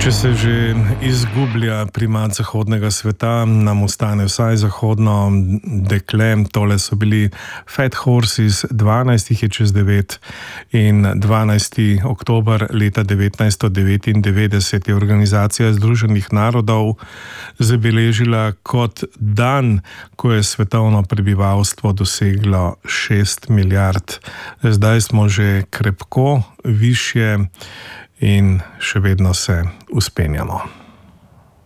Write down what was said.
Če se že izgublja primat zahodnega sveta, nam ostane vsaj zahodno dekle. Tole so bili Fat Horses, 12 jih je čez 9 in 12. oktober leta 1999 je Organizacija Združenih narodov zabeležila kot dan, ko je svetovno prebivalstvo doseglo 6 milijard. Zdaj smo že krepko višje in še vedno se vzpenjamo.